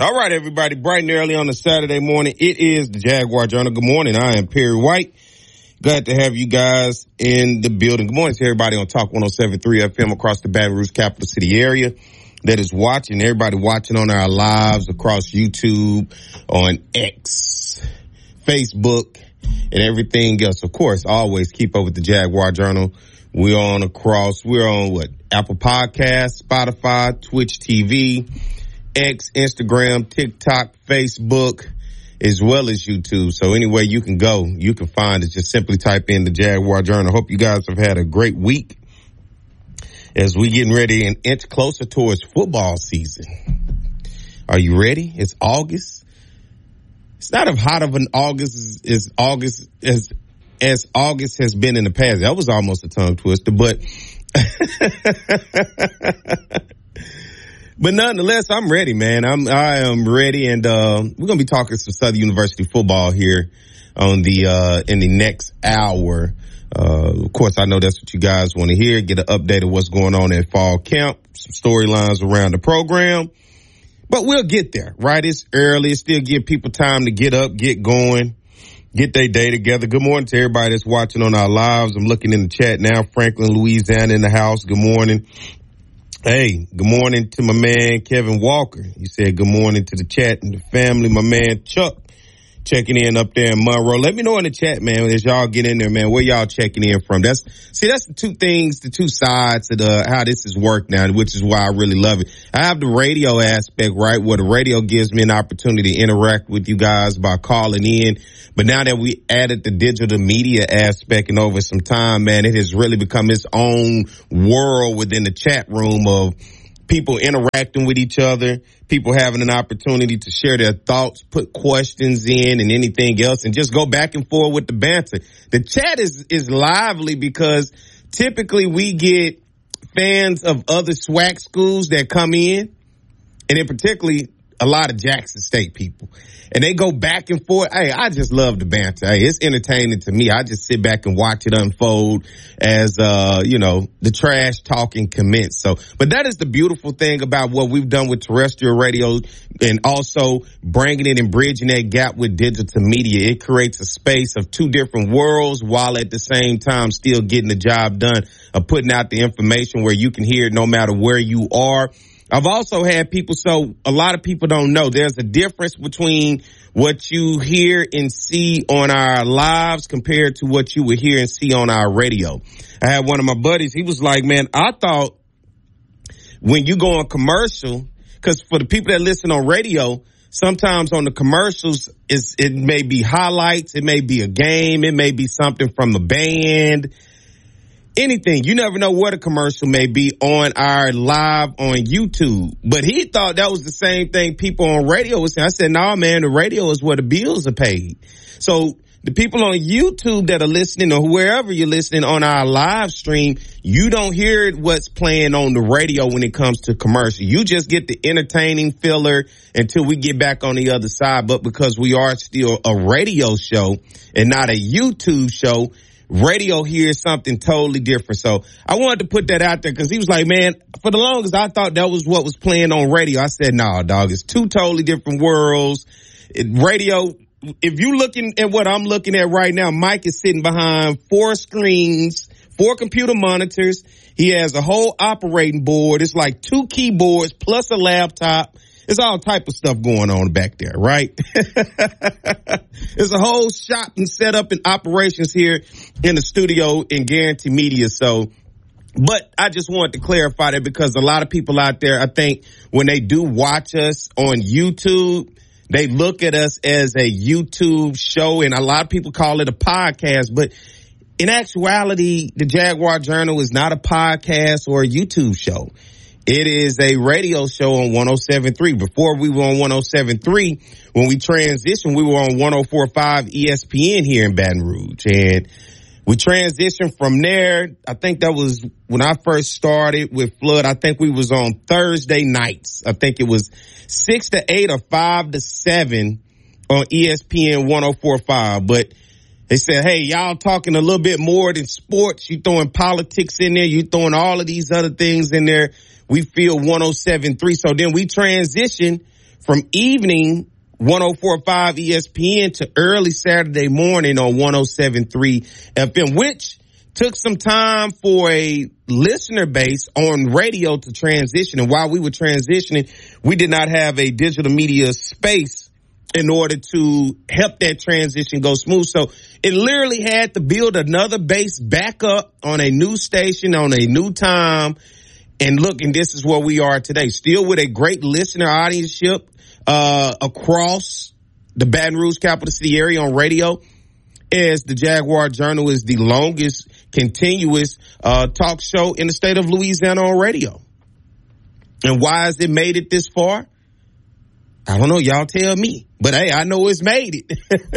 All right, everybody, bright and early on a Saturday morning. It is the Jaguar Journal. Good morning. I am Perry White. Glad to have you guys in the building. Good morning to everybody on Talk 107.3 FM across the Baton Rouge capital city area that is watching. Everybody watching on our lives across YouTube, on X, Facebook, and everything else. Of course, always keep up with the Jaguar Journal. We're on Apple Podcasts, Spotify, Twitch TV, X, Instagram, TikTok, Facebook, as well as YouTube. So anywhere you can go, you can find it. Just simply type in the Jaguar Journal. Hope you guys have had a great week as we getting ready and inch closer towards football season. Are you ready? It's August. It's not as hot of an August as August has been in the past. That was almost a tongue twister, but but nonetheless, I'm ready, man. I am ready, and we're gonna be talking some Southern University football here on the in the next hour. Of course, I know that's what you guys want to hear. Get an update of what's going on at fall camp, some storylines around the program. But we'll get there, right? It's early. It still give people time to get up, get going, get their day together. Good morning to everybody that's watching on our lives. I'm looking in the chat now. Franklin, Louisiana in the house. Good morning. Hey, good morning to my man, Kevin Walker. He said good morning to the chat and the family. My man, Chuck, checking in up there in Monroe. Let me know in the chat, man, as y'all get in there, man, where y'all checking in from. That's the two things, the two sides of how this has worked now, which is why I really love it. I have the radio aspect, right, where the radio gives me an opportunity to interact with you guys by calling in. But now that we added the digital media aspect and over some time, man, it has really become its own world within the chat room of people interacting with each other, people having an opportunity to share their thoughts, put questions in and anything else, and just go back and forth with the banter. The chat is lively because typically we get fans of other SWAC schools that come in, and in particularly a lot of Jackson State people. And they go back and forth. Hey, I just love the banter. Hey, it's entertaining to me. I just sit back and watch it unfold as, the trash talking commence. But that is the beautiful thing about what we've done with terrestrial radio and also bringing it and bridging that gap with digital media. It creates a space of two different worlds while at the same time still getting the job done of putting out the information where you can hear it no matter where you are. I've also had people, so a lot of people don't know, there's a difference between what you hear and see on our lives compared to what you would hear and see on our radio. I had one of my buddies, he was like, man, I thought when you go on commercial, because for the people that listen on radio, sometimes on the commercials, it may be highlights, it may be a game, it may be something from a band, anything. You never know what a commercial may be on our live on YouTube. But he thought that was the same thing people on radio were saying. I said, no, man, the radio is where the bills are paid. So the people on YouTube that are listening or wherever you're listening on our live stream, you don't hear what's playing on the radio when it comes to commercial. You just get the entertaining filler until we get back on the other side. But because we are still a radio show and not a YouTube show, radio here is something totally different. So I wanted to put that out there because he was like, man, for the longest I thought that was what was playing on radio. I said, nah, dog, it's two totally different worlds. Radio, if you looking at what I'm looking at right now, Mike is sitting behind 4 screens, 4 computer monitors. He has a whole operating board. It's like 2 keyboards plus a laptop. There's all type of stuff going on back there, right? There's a whole shop and setup and operations here in the studio in Guarantee Media. So, but I just wanted to clarify that because a lot of people out there, I think when they do watch us on YouTube, they look at us as a YouTube show, and a lot of people call it a podcast. But in actuality, the Jaguar Journal is not a podcast or a YouTube show. It is a radio show on 107.3. Before we were on 107.3, when we transitioned, we were on 104.5 ESPN here in Baton Rouge. And we transitioned from there. I think that was when I first started with Flood. I think we was on Thursday nights. I think it was 6 to 8 or 5 to 7 on ESPN 104.5. But they said, hey, y'all talking a little bit more than sports. You throwing politics in there. You throwing all of these other things in there. We feel 107.3. So then we transitioned from evening 104.5 ESPN to early Saturday morning on 107.3 FM, which took some time for a listener base on radio to transition. And while we were transitioning, we did not have a digital media space in order to help that transition go smooth. So it literally had to build another base back up on a new station, on a new time. And look, and this is where we are today, still with a great listener audienceship across the Baton Rouge capital city area on radio, as the Jaguar Journal is the longest continuous talk show in the state of Louisiana on radio. And why has it made it this far? I don't know. Y'all tell me. But, hey, I know it's made it.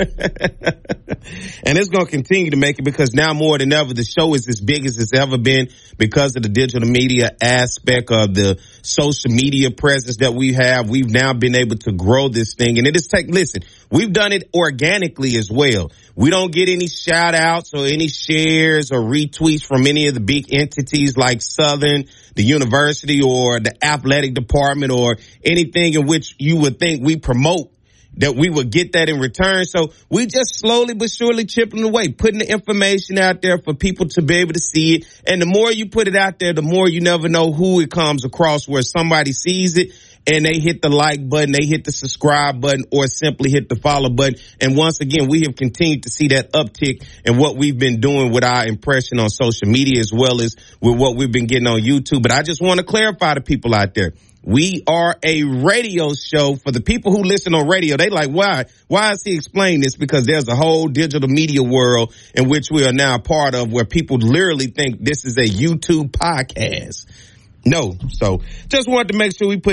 And it's going to continue to make it, because now more than ever, the show is as big as it's ever been because of the digital media aspect of the social media presence that we have. We've now been able to grow this thing. And it is listen, we've done it organically as well. We don't get any shout outs or any shares or retweets from any of the big entities like Southern, the university, or the athletic department, or anything in which you would think we promote that we would get that in return. So we just slowly but surely chipping away, putting the information out there for people to be able to see it. And the more you put it out there, the more you never know who it comes across, where somebody sees it and they hit the like button, they hit the subscribe button, or simply hit the follow button. And once again, we have continued to see that uptick in what we've been doing with our impression on social media, as well as with what we've been getting on YouTube. But I just want to clarify to people out there, we are a radio show. For the people who listen on radio, they like, why is he explaining this? Because there's a whole digital media world in which we are now a part of, where people literally think this is a YouTube podcast. No. So just wanted to make sure we put